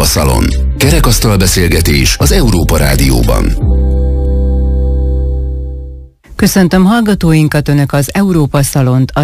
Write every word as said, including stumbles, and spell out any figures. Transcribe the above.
Szalon. Kerekasztal beszélgetés az Európa Rádióban. Köszöntöm hallgatóinkat, Önök az Európa Szalont,